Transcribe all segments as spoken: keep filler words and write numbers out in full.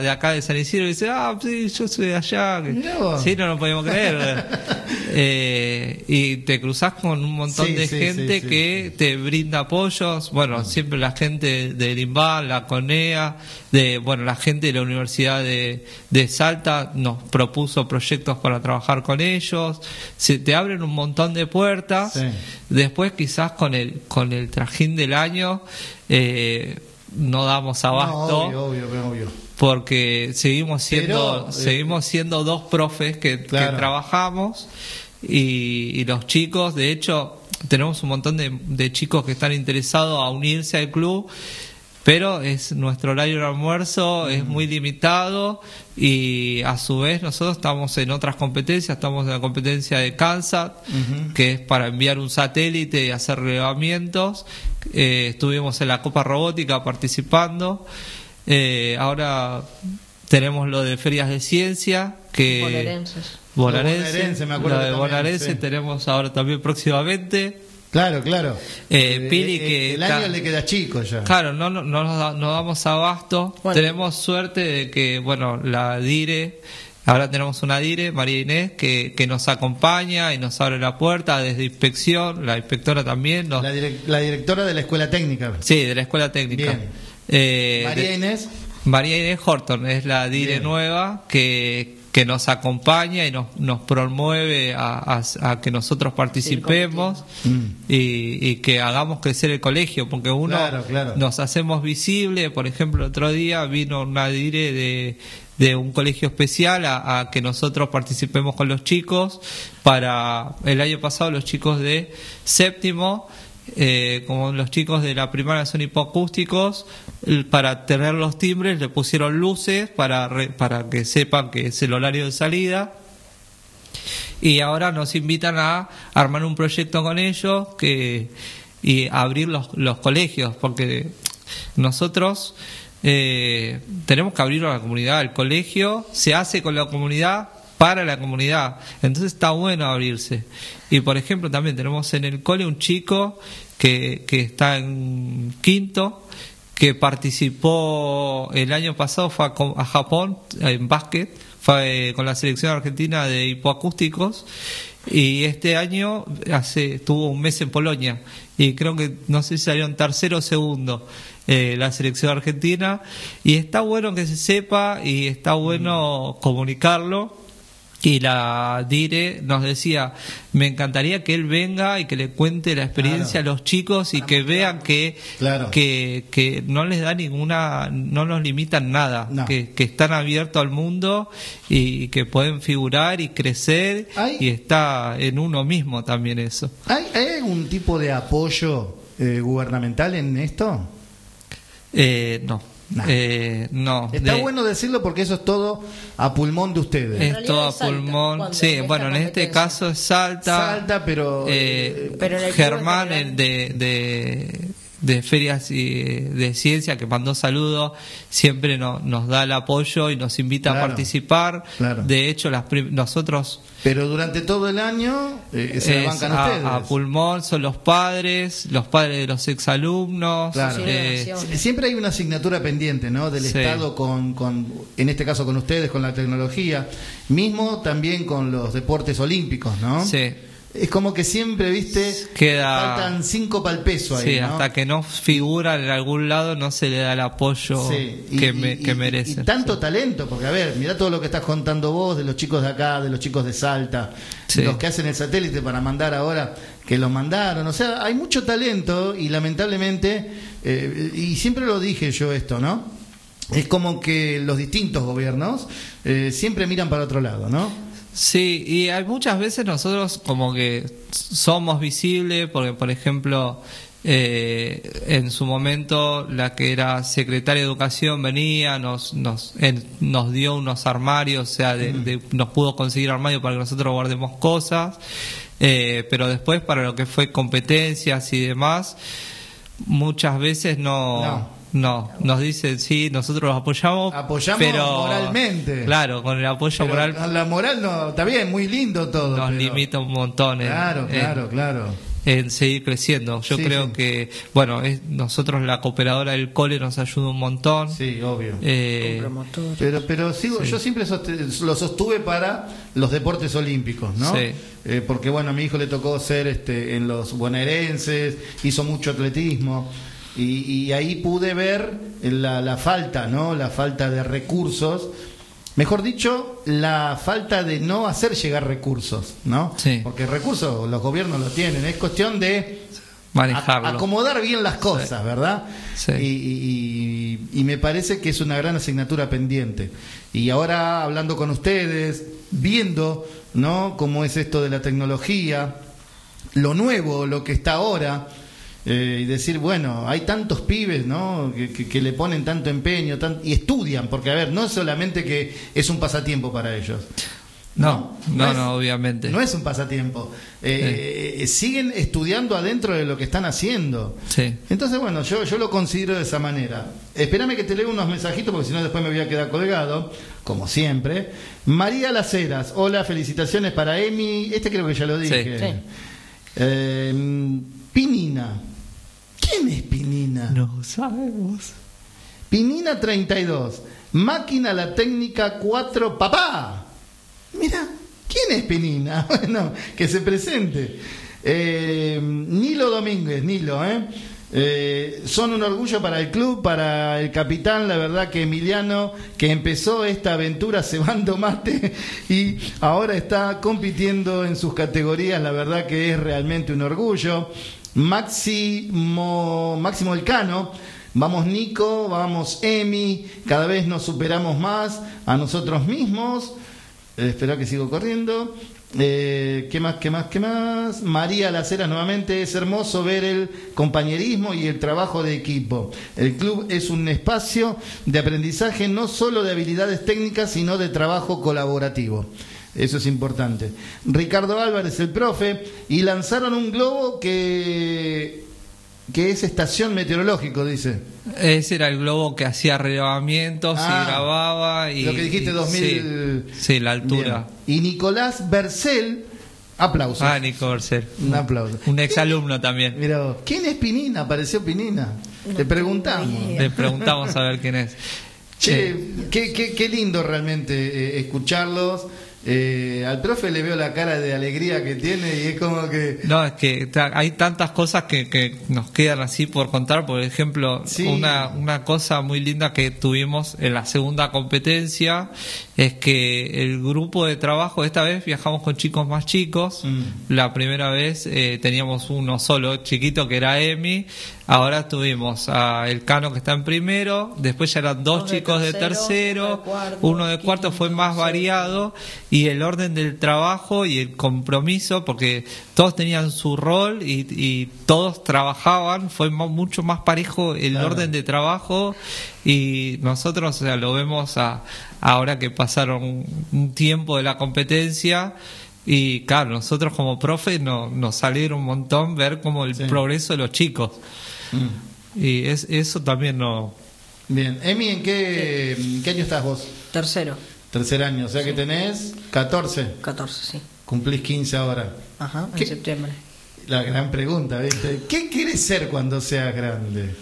de acá de San Isidro y dice, ah, sí, yo soy de allá. Sí, no lo podemos creer. eh, y te cruzás con un montón sí, de sí, gente sí, sí, que sí. te brinda apoyos. Bueno, siempre la gente del INVAL, la CONEA, de bueno la gente de la Universidad de, de Salta nos propuso proyectos para trabajar con ellos. Se te abren un montón de puertas. Sí. Después quizás con el con el trajín del año eh, no damos abasto. No, obvio, obvio, obvio. Porque seguimos siendo Pero, eh, seguimos siendo dos profes que, claro. que trabajamos y, y los chicos, de hecho tenemos un montón de, de chicos que están interesados a unirse al club, pero es nuestro horario de almuerzo mm. es muy limitado y a su vez nosotros estamos en otras competencias, estamos en la competencia de Kansas, uh-huh. que es para enviar un satélite y hacer relevamientos. Eh, estuvimos en la Copa Robótica participando. Eh, ahora tenemos lo de ferias de ciencia que bonaerenses. Bonaerense, bonaerense, me acuerdo lo de también, bonaerense sí. tenemos ahora también próximamente. Claro, claro. Eh, Pili, eh, que el año le queda chico ya. Claro, no, no, no nos da, no damos abasto. Bueno. Tenemos suerte de que, bueno, la DIRE, ahora tenemos una DIRE, María Inés, que, que nos acompaña y nos abre la puerta desde inspección, la inspectora también. Nos... La, direc- la directora de la escuela técnica. Sí, de la escuela técnica. Bien. Eh, María de- Inés. María Inés Horton es la DIRE Bien. nueva que, que nos acompaña y nos, nos promueve a, a, a que nosotros participemos Mm. y, y que hagamos crecer el colegio, porque uno Claro, claro. nos hacemos visible. Por ejemplo, el otro día vino una DIRE de, de un colegio especial a, a que nosotros participemos con los chicos. Para el año pasado los chicos de séptimo, Eh, como los chicos de la primaria son hipoacústicos, l- para tener los timbres le pusieron luces para, re- para que sepan que es el horario de salida, y ahora nos invitan a armar un proyecto con ellos que y abrir los, los colegios, porque nosotros eh, tenemos que abrirlo a la comunidad. El colegio se hace con la comunidad, para la comunidad, entonces está bueno abrirse. Y por ejemplo también tenemos en el cole un chico que, que está en quinto, que participó el año pasado, fue a, a Japón en básquet, fue eh, con la selección argentina de hipoacústicos, y este año hace tuvo un mes en Polonia y creo que no sé si salieron tercero o segundo eh, la selección argentina, y está bueno que se sepa y está bueno comunicarlo. Y la DIRE nos decía, me encantaría que él venga y que le cuente la experiencia Claro. a los chicos y que vean que, Claro. que, que no les da ninguna, no nos limitan nada, No. que, que están abiertos al mundo y que pueden figurar y crecer. Ay. Y está en uno mismo también eso. ¿Hay, hay algún tipo de apoyo eh, gubernamental en esto? Eh, no. Nah. Eh, no. Está De- bueno decirlo porque eso es todo a pulmón de ustedes. es realidad todo a es Salta, pulmón. cuando Sí, en esta bueno, en este competencia. caso es Salta. Salta, pero... Eh, Pero en el club en Germán general. el de, de, de Ferias y de Ciencia, que mandó saludos, siempre no- nos da el apoyo y nos invita Claro, a participar. claro. De hecho, las prim- nosotros Pero durante todo el año eh, se la es bancan a, ustedes. a pulmón son los padres, los padres de los exalumnos. Claro. Sí, eh, donación. Siempre hay una asignatura pendiente, ¿no? Del Sí. Estado con, con, en este caso con ustedes, con la tecnología, mismo también con los deportes olímpicos, ¿no? sí. Es como que siempre, viste, Queda- faltan cinco para el peso ahí, Sí, ¿no? hasta que no figura en algún lado no se le da el apoyo Sí, y- que, y- me- y- que merece. Y tanto talento, porque a ver, mirá todo lo que estás contando vos de los chicos de acá, de los chicos de Salta, Sí. los que hacen el satélite para mandar ahora, que lo mandaron, o sea, hay mucho talento y lamentablemente, eh, y siempre lo dije yo esto, ¿no? Es como que los distintos gobiernos eh, siempre miran para otro lado, ¿no? Sí, y hay muchas veces nosotros como que somos visibles, porque por ejemplo eh, en su momento la que era secretaria de Educación venía, nos nos en- nos dio unos armarios, o sea, de, de- nos pudo conseguir armarios para que nosotros guardemos cosas, eh, pero después para lo que fue competencias y demás, muchas veces no... No. No, nos dicen sí, nosotros los apoyamos, Apoyamos pero moralmente. Claro, con el apoyo Pero moral la moral no, está bien, muy lindo todo. nos pero- limita un montón. eh. Claro, Eh, claro, claro. en seguir creciendo. Yo Sí, creo sí. que, bueno, es, nosotros la cooperadora del cole nos ayuda un montón. Sí, obvio. Eh, Promotor. Pero, pero sigo, Sí. yo siempre sost- lo sostuve para los deportes olímpicos, ¿no? Sí. Eh, porque bueno, a mi hijo le tocó ser este, en los bonaerenses, hizo mucho atletismo y, y ahí pude ver la, la falta, ¿no? La falta de recursos. Mejor dicho, la falta de no hacer llegar recursos, ¿no? Sí. Porque recursos los gobiernos lo tienen, es cuestión de manejarlo. a- acomodar bien las cosas, Sí. ¿verdad? Sí. Y, y- y- y me parece que es una gran asignatura pendiente. Y ahora hablando con ustedes, viendo, ¿no? Cómo es esto de la tecnología, lo nuevo, lo que está ahora. Eh, y decir, bueno, hay tantos pibes, ¿no? Que, que- que le ponen tanto empeño tan- y estudian, porque a ver, no es solamente que es un pasatiempo para ellos. No, no, es- no, obviamente. No es un pasatiempo. Eh, eh, siguen estudiando adentro de lo que están haciendo. Sí. Entonces, bueno, yo, yo lo considero de esa manera. Espérame que te leo unos mensajitos porque si no después me voy a quedar colgado, como siempre. María Las Heras, hola, felicitaciones para Emi. Este creo que ya lo dije. Sí. Eh, Pinina. ¿Quién es Pinina? No sabemos. Pinina treinta y dos. Máquina la técnica cuatro. ¡Papá! Mira, ¿quién es Pinina? Bueno, que se presente. Eh, Nilo Domínguez, Nilo, ¿eh? Eh, son un orgullo para el club, para el capitán, la verdad que Emiliano, que empezó esta aventura cebando mate y ahora está compitiendo en sus categorías, la verdad que es realmente un orgullo. Máximo, Máximo Elcano, vamos Nico, vamos Emi, cada vez nos superamos más a nosotros mismos. Eh, espera que sigo corriendo. Eh, ¿Qué más, qué más, qué más? María Las Heras nuevamente, es hermoso ver el compañerismo y el trabajo de equipo. El club es un espacio de aprendizaje no solo de habilidades técnicas, sino de trabajo colaborativo. Eso es importante. Ricardo Álvarez, el profe, y lanzaron un globo que, que es estación meteorológico, dice. Ese era el globo que hacía relevamientos Ah, y grababa. Y, lo que dijiste, y- dos mil. Sí, sí, la altura. Bien. Y Nicolás Bercel, aplausos. Ah, Nico Bercel. Un aplauso. Un exalumno también. Mira vos, ¿quién es Pinina? Apareció Pinina. Le preguntamos. Le preguntamos a ver quién es. Che, Eh, qué, qué, qué lindo realmente eh, escucharlos. Eh, al profe le veo la cara de alegría que tiene y es como que... No, es que ta- hay tantas cosas que, que nos quedan así por contar. Por ejemplo, Sí. una, una cosa muy linda que tuvimos en la segunda competencia es que el grupo de trabajo, esta vez viajamos con chicos más chicos. Mm. La primera vez eh, teníamos uno solo chiquito que era Emi. Ahora tuvimos a Elcano que está en primero, después ya eran dos, Dos de chicos de tercero, tercero, uno de cuarto, uno de cuarto fue quinto, más sexto. variado, y el orden del trabajo y el compromiso, porque todos tenían su rol y, y todos trabajaban, fue mo- mucho más parejo el Claro. orden de trabajo, y nosotros, o sea, lo vemos a, ahora que pasaron un, un tiempo de la competencia. Y claro, nosotros como profe no, nos alegra un montón ver como el Sí. progreso de los chicos. Mm. Y es, eso también no... Bien, Emi, ¿en qué, ¿en qué año estás vos? Tercero, Tercer año, o sea que tenés catorce, catorce, sí. cumplís quince ahora. Ajá, en ¿Qué? septiembre. La gran pregunta, ¿viste? ¿Qué quieres ser cuando seas grande?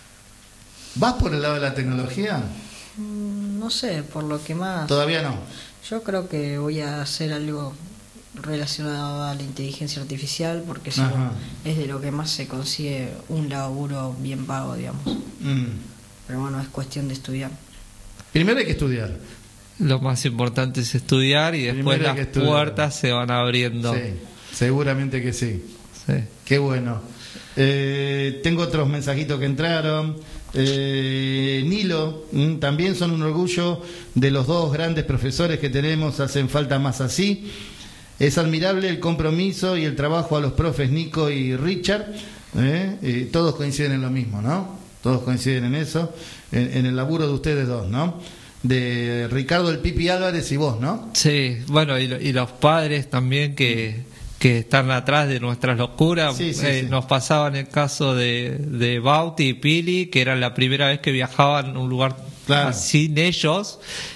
¿Vas por el lado de la tecnología? Mm, No sé, por lo que más... Todavía no. Yo creo que voy a hacer algo relacionado a la inteligencia artificial porque si Ajá. no, es de lo que más se consigue un laburo bien pago, digamos. Mm. Pero bueno, es cuestión de estudiar. Primero hay que estudiar. Lo más importante es estudiar y después Primero hay las que estudiar. puertas se van abriendo. Sí, seguramente que sí. Sí. Qué bueno. Eh, tengo otros mensajitos que entraron. Eh, Nilo, mm, también son un orgullo de los dos grandes profesores que tenemos, hacen falta más así. Es admirable el compromiso y el trabajo a los profes Nico y Richard. ¿eh? Eh, todos coinciden en lo mismo, ¿no? Todos coinciden en eso, en, en el laburo de ustedes dos, ¿no? De Ricardo el Pipi Álvarez y vos, ¿no? Sí, bueno, y, lo- y los padres también que, que están atrás de nuestras locuras. Sí, sí, Eh, sí. Nos pasaban el caso de, de Bauti y Pili, que era la primera vez que viajaban a un lugar Claro. sin ellos.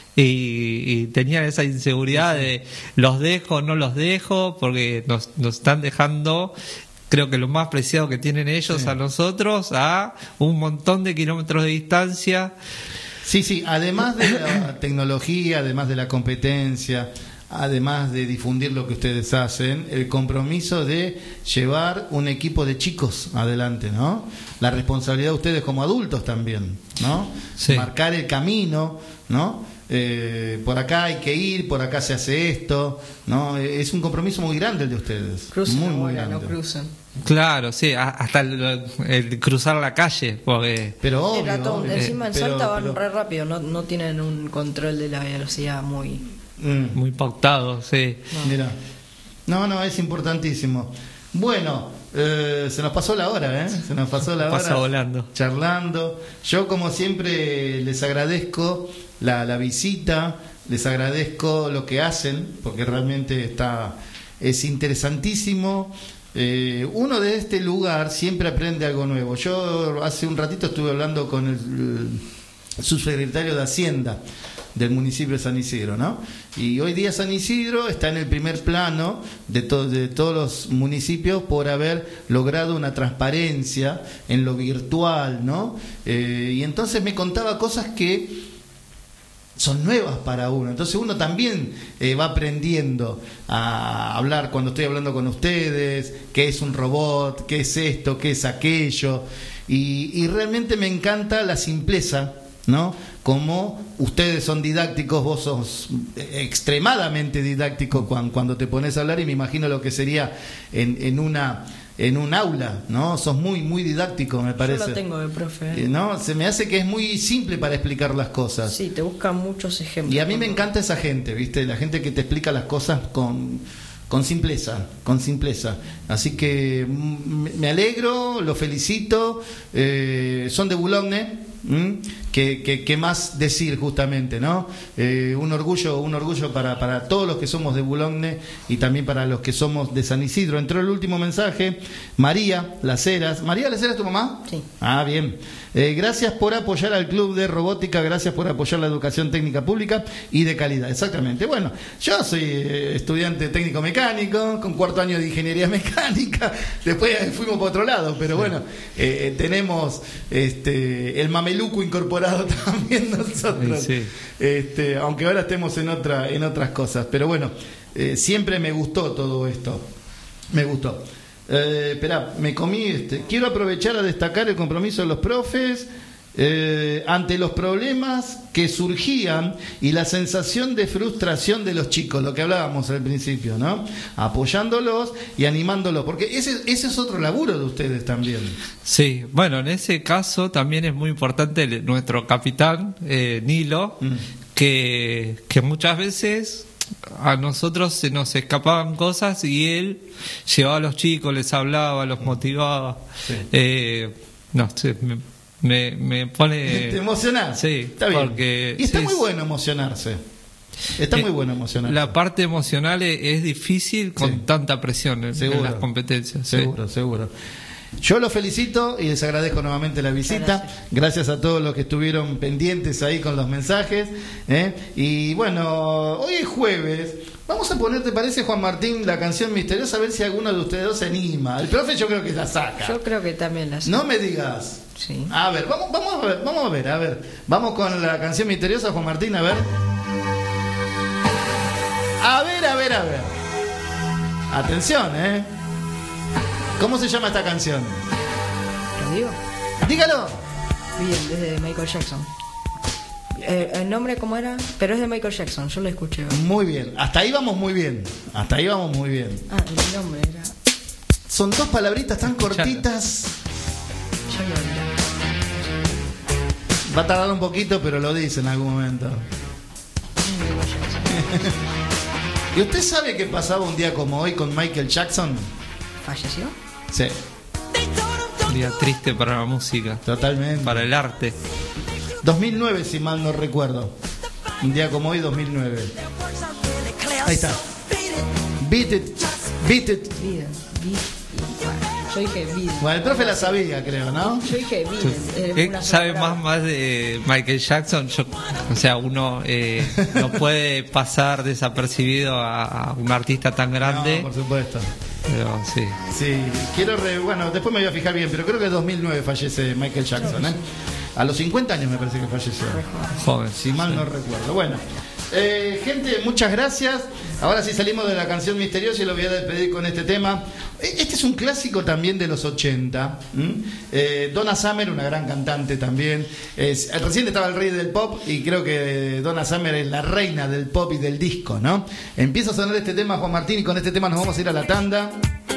Y, y tenían esa inseguridad de los dejo, no los dejo, porque nos, nos están dejando creo que lo más preciado que tienen ellos Sí. a nosotros, a un montón de kilómetros de distancia. Sí, sí, además de la tecnología, además de la competencia, además de difundir lo que ustedes hacen, el compromiso de llevar un equipo de chicos adelante, ¿no? La responsabilidad de ustedes como adultos también, ¿no? Sí. Marcar el camino, ¿no? Eh, por acá hay que ir, por acá se hace esto, ¿no? Es un compromiso muy grande el de ustedes. Crucen muy, muy ahora, no grande. crucen. Claro, sí, a- hasta el, el cruzar la calle, porque Pero obvio, Era todo- obvio. encima en Pero- Salta van pero- re rápido, no, no tienen un control de la velocidad muy... Mm. muy pautado, sí. No. Mira, no, no, es importantísimo. Bueno, eh, se nos pasó la hora, ¿eh? Se nos pasó la hora. Pasa volando. Charlando. Yo, como siempre, les agradezco la, la visita, les agradezco lo que hacen, porque realmente está es interesantísimo. Eh, uno de este lugar siempre aprende algo nuevo. Yo hace un ratito estuve hablando con el, el subsecretario de Hacienda del municipio de San Isidro, ¿no? Y hoy día San Isidro está en el primer plano de, to- de todos los municipios por haber logrado una transparencia en lo virtual, ¿no? Eh, y entonces me contaba cosas que son nuevas para uno. Entonces uno también eh, va aprendiendo a hablar cuando estoy hablando con ustedes, qué es un robot, qué es esto, qué es aquello. Y, y realmente me encanta la simpleza, ¿no? Como ustedes son didácticos, vos sos extremadamente didáctico cuando, cuando te pones a hablar, y me imagino lo que sería en, en una en un aula, ¿no? Sos muy muy didáctico, me parece. Yo lo tengo de profe. Eh, ¿No? Se me hace que es muy simple para explicar las cosas. Sí, te buscan muchos ejemplos. Y a mí me encanta esa gente, ¿viste? La gente que te explica las cosas con, con simpleza, con simpleza. Así que mm, me alegro, lo felicito. Eh, son de Boulogne, ¿m? que, que, que más decir justamente, ¿no? Eh, un orgullo, un orgullo para, para todos los que somos de Boulogne y también para los que somos de San Isidro. Entró el último mensaje. María Las Heras. ¿María Las Heras tu mamá? Sí. Ah, bien. Eh, gracias por apoyar al Club de Robótica, gracias por apoyar la educación técnica pública y de calidad. Exactamente. Bueno, yo soy eh, estudiante técnico mecánico, con cuarto año de ingeniería mecánica, después fuimos por otro lado, pero bueno, eh, tenemos este, el mameluco incorporado también nosotros, Sí, sí. Este, aunque ahora estemos en, otra, en otras cosas. Pero bueno, eh, siempre me gustó todo esto, me gustó. Eh, espera, me comí este. Quiero aprovechar a destacar el compromiso de los profes eh, ante los problemas que surgían y la sensación de frustración de los chicos, lo que hablábamos al principio, ¿no? Apoyándolos y animándolos, porque ese, ese es otro laburo de ustedes también. Sí, bueno, en ese caso también es muy importante el- nuestro capitán, eh, Nilo, Mm. que, que muchas veces a nosotros se nos escapaban cosas y él llevaba a los chicos, les hablaba, los motivaba. Sí. Eh, no sé, me, me, me pone... ¿Te emocionás? Sí, está bien. porque Y está sí, muy bueno emocionarse. Está Eh, muy bueno emocionarse. La parte emocional es, es difícil con Sí. tanta presión en, en Seguro. las competencias. sí. Seguro, seguro. Yo los felicito y les agradezco nuevamente la visita. Gracias. Gracias a todos los que estuvieron pendientes ahí con los mensajes. ¿eh? Y bueno, hoy es jueves. Vamos a poner, ¿te parece, Juan Martín, la canción misteriosa? A ver si alguno de ustedes dos se anima. El profe yo creo que la saca. Yo creo que también las... No me digas. Sí. A ver, vamos, vamos a ver, vamos a ver, a ver. Vamos con la canción misteriosa, Juan Martín, a ver. A ver, a ver, a ver. Atención, ¿eh? ¿Cómo se llama esta canción? ¿Lo digo? Dígalo. Bien, desde Michael Jackson. Eh, ¿El nombre cómo era? Pero es de Michael Jackson, yo lo escuché. hoy. Muy bien. Hasta ahí vamos muy bien. Hasta ahí vamos muy bien. Ah, el nombre era... Son dos palabritas tan Escuchalo. cortitas. Ya lo olvidé. Va a tardar un poquito, pero lo dice en algún momento. Michael Jackson. ¿Y usted sabe qué pasaba un día como hoy con Michael Jackson? ¿Falleció? Sí, Un día triste para la música, totalmente. para el arte. dos mil nueve, si mal no recuerdo. Un día como hoy, dos mil nueve. Ahí está. Beat it, beat it. Vida. Vi- Yo dije Beatles. Bueno, el profe la sabía, creo, ¿no? Yo dije Beatles. eh, Eh, una sabe sola más palabra. más de Michael Jackson. Yo, o sea, uno eh, no puede pasar desapercibido a, a un artista tan grande. No, por supuesto. Pero sí. Sí, quiero, re- bueno, después me voy a fijar bien, pero creo que en dos mil nueve fallece Michael Jackson, ¿eh? A los cincuenta años me parece que falleció. Joven. Si mal no recuerdo. Bueno, eh, gente, muchas gracias. Ahora sí salimos de la canción misteriosa y lo voy a despedir con este tema. Este es un clásico también de los ochenta. ¿m? Eh, Donna Summer, una gran cantante también. Es, recién estaba el rey del pop y creo que Donna Summer es la reina del pop y del disco, ¿no? Empieza a sonar este tema, Juan Martín, y con este tema nos vamos a ir a la tanda.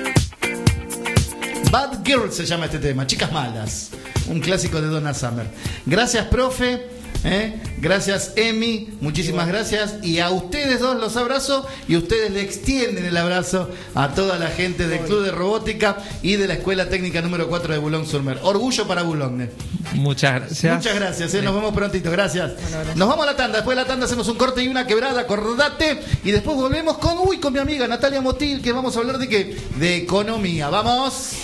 Bad Girl se llama este tema, Chicas Malas, un clásico de Donna Summer. Gracias, profe, ¿eh? Gracias, Emi, muchísimas gracias. Y a ustedes dos los abrazo y ustedes le extienden el abrazo a toda la gente del Club de Robótica y de la Escuela Técnica número cuatro de Boulogne-sur-Mer. Orgullo para Boulogne. Muchas gracias. Muchas gracias, ¿eh? Nos vemos prontito, gracias. Nos vamos a la tanda, después de la tanda hacemos un corte y una quebrada, acordate, y después volvemos con, uy, con mi amiga Natalia Motil, que vamos a hablar de qué, de economía. ¡Vamos!